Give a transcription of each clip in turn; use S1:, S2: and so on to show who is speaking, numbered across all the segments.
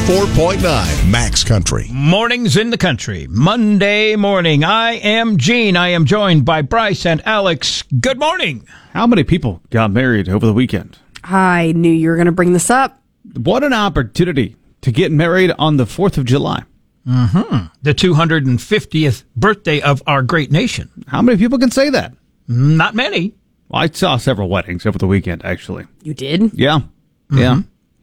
S1: 104.9 Max Country.
S2: Mornings in the country. Monday morning. I am Gene. I am joined by Bryce and Alex. Good morning.
S3: How many people got married over the weekend?
S4: I knew you were going to bring this up.
S3: What an opportunity to get married on the 4th of July.
S2: Mm-hmm. The 250th birthday of our great nation.
S3: How many people can say that?
S2: Not many.
S3: Well, I saw several weddings over the weekend, actually.
S4: You did?
S3: Yeah. Mm-hmm. Yeah.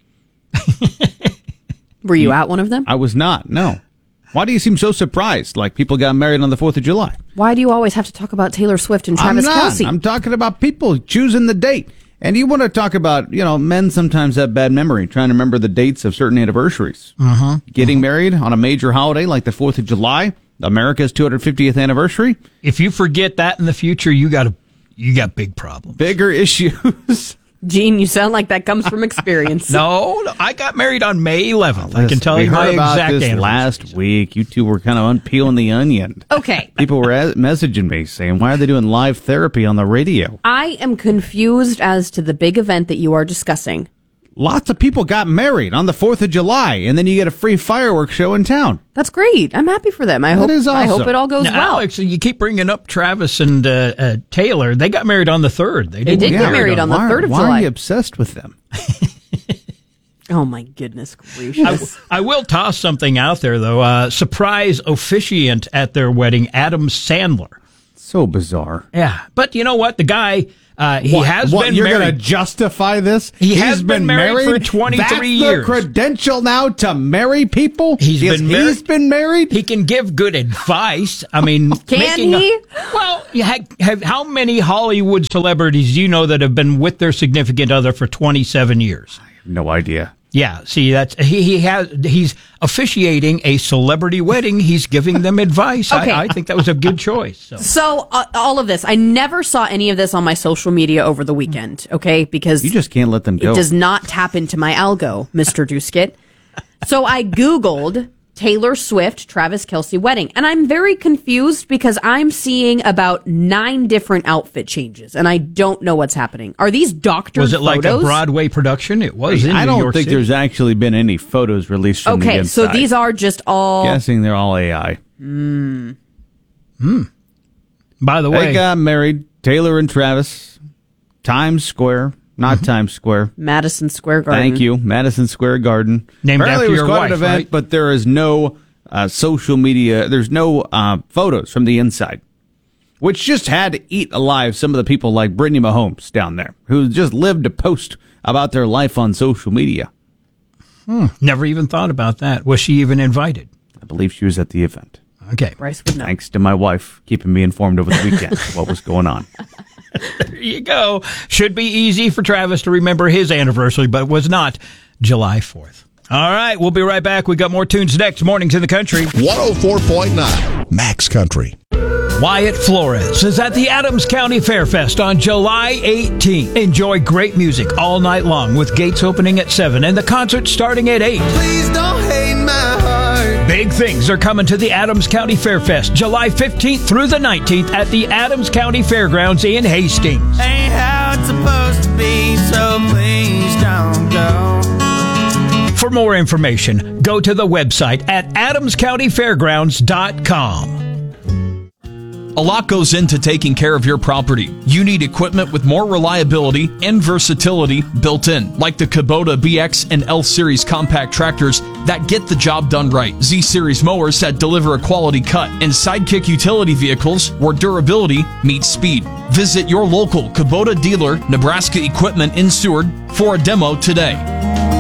S4: Were you at one of them?
S3: I was not, no. Why do you seem so surprised, like people got married on the 4th of July?
S4: Why do you always have to talk about Taylor Swift and Travis Kelce?
S3: I'm talking about people choosing the date. And you want to talk about, men sometimes have bad memory, trying to remember the dates of certain anniversaries. Getting married on a major holiday like the 4th of July, America's 250th anniversary.
S2: If you forget that in the future, you got big problems.
S3: Bigger issues.
S4: Gene, you sound like that comes from experience.
S2: No, I got married on May 11th. I can tell you my exact
S3: this
S2: anniversary.
S3: Last week, you two were kind of unpeeling the onion.
S4: Okay.
S3: People were messaging me saying, why are they doing live therapy on the radio?
S4: I am confused as to the big event that you are discussing.
S3: Lots of people got married on the 4th of July, and then you get a free fireworks show in town.
S4: That's great. I'm happy for them. I hope it all goes
S2: now,
S4: well.
S2: Alex, you keep bringing up Travis and Taylor. They got married on the 3rd. They did
S4: get married on the 3rd of July.
S3: Why are you obsessed with them?
S4: Oh, my goodness gracious.
S2: I will toss something out there, though. Surprise officiant at their wedding, Adam Sandler.
S3: So bizarre.
S2: Yeah, but you know what? The guy... been
S3: you're
S2: married.
S3: going to justify this?
S2: He's been married for 23 years.
S3: That's the credential now to marry people?
S2: He's
S3: been married?
S2: He can give good advice. I mean...
S4: Can he?
S2: How many Hollywood celebrities do you know that have been with their significant other for 27 years?
S3: I have no idea.
S2: Yeah, see, that's he's officiating a celebrity wedding. He's giving them advice.
S4: Okay.
S2: I think that was a good choice.
S4: So all of this, I never saw any of this on my social media over the weekend, okay? Because
S3: you just can't let them go.
S4: It does not tap into my algo, Mr. Duskett. So I Googled Taylor Swift, Travis Kelce wedding, and I'm very confused because I'm seeing about 9 different outfit changes, and I don't know what's happening. Are these doctored
S2: photos? Was it
S4: photos?
S2: like a Broadway production? It was in New York City.
S3: I don't think there's actually been any photos released from the inside.
S4: Okay, so these are just all...
S3: Guessing they're all AI.
S2: By the way...
S3: They got married, Taylor and Travis, Times Square... Not Times Square.
S4: Madison Square Garden.
S3: Thank you. Madison Square Garden.
S2: Named
S3: Apparently
S2: after
S3: it was
S2: your
S3: quite
S2: wife,
S3: an event,
S2: right?
S3: but there is no social media. There's no photos from the inside, which just had to eat alive some of the people like Brittany Mahomes down there, who just lived to post about their life on social media.
S2: Never even thought about that. Was she even invited?
S3: I believe she was at the event.
S2: Okay.
S4: Bryce would know.
S3: Thanks to my wife keeping me informed over the weekend what was going on.
S2: There you go. Should be easy for Travis to remember his anniversary, but it was not July 4th. All right, we'll be right back. We got more tunes next. Mornings in the country.
S1: 104.9 Max Country.
S2: Wyatt Flores is at the Adams County Fair Fest on July 18th. Enjoy great music all night long with gates opening at 7 and the concert starting at 8.
S5: Please don't hate my heart.
S2: Big things are coming to the Adams County Fair Fest July 15th through the 19th at the Adams County Fairgrounds in Hastings.
S5: Ain't how it's supposed to be, so please don't go.
S2: For more information, go to the website at adamscountyfairgrounds.com.
S6: A lot goes into taking care of your property. You need equipment with more reliability and versatility built in, like the Kubota BX and L Series compact tractors that get the job done right, Z Series mowers that deliver a quality cut, and Sidekick utility vehicles where durability meets speed. Visit your local Kubota dealer, Nebraska Equipment in Seward, for a demo today.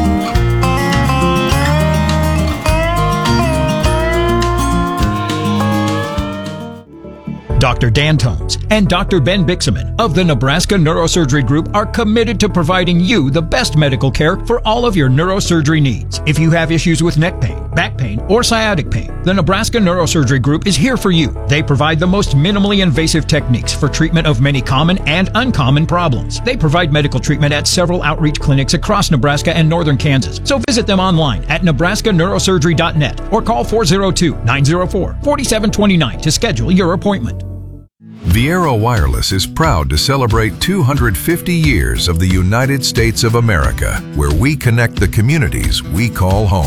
S2: Dr. Dan Tones and Dr. Ben Bixaman of the Nebraska Neurosurgery Group are committed to providing you the best medical care for all of your neurosurgery needs. If you have issues with neck pain, back pain, or sciatic pain, the Nebraska Neurosurgery Group is here for you. They provide the most minimally invasive techniques for treatment of many common and uncommon problems. They provide medical treatment at several outreach clinics across Nebraska and northern Kansas. So visit them online at nebraskaneurosurgery.net or call 402-904-4729 to schedule your appointment.
S7: Viera Wireless is proud to celebrate 250 years of the United States of America, where we connect the communities we call home.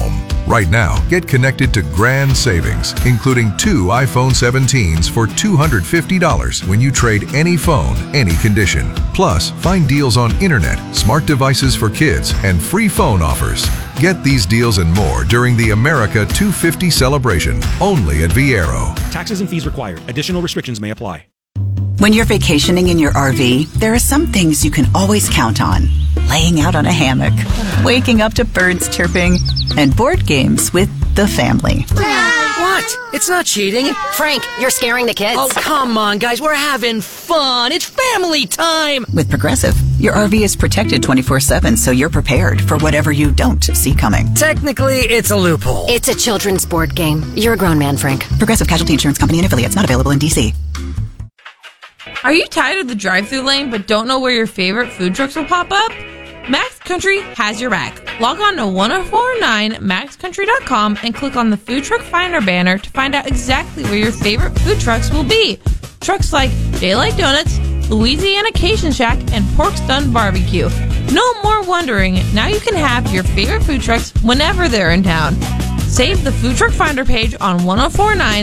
S7: Right now, get connected to grand savings, including 2 iPhone 17s for $250 when you trade any phone, any condition. Plus, find deals on internet, smart devices for kids, and free phone offers. Get these deals and more during the America 250 celebration, only at Viero.
S8: Taxes and fees required. Additional restrictions may apply.
S9: When you're vacationing in your RV, there are some things you can always count on. Laying out on a hammock, waking up to birds chirping, and board games with the family.
S10: What? It's not cheating.
S11: Frank, you're scaring the kids.
S10: Oh, come on, guys. We're having fun. It's family time.
S9: With Progressive, your RV is protected 24/7, so you're prepared for whatever you don't see coming.
S10: Technically, it's a loophole.
S11: It's a children's board game. You're a grown man, Frank.
S9: Progressive Casualty Insurance Company and affiliates, not available in D.C.
S12: Are you tired of the drive-thru lane but don't know where your favorite food trucks will pop up? Max Country has your back. Log on to 1049maxcountry.com and click on the Food Truck Finder banner to find out exactly where your favorite food trucks will be. Trucks like Daylight Donuts, Louisiana Cation Shack, and Pork's Done Barbecue. No more wondering. Now you can have your favorite food trucks whenever they're in town. Save the Food Truck Finder page on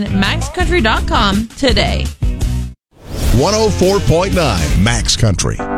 S12: 1049maxcountry.com today.
S1: 104.9 Max Country.